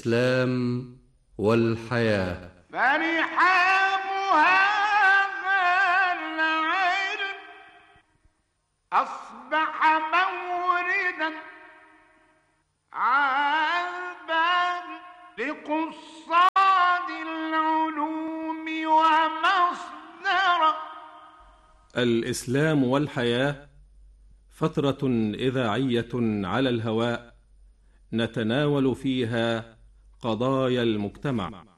الإسلام والحياة. فرحاب هذا العلم أصبح موردا عذبا لقصاد العلوم ومصدرا. الإسلام والحياة فترة إذاعية على الهواء نتناول فيها قضايا المجتمع.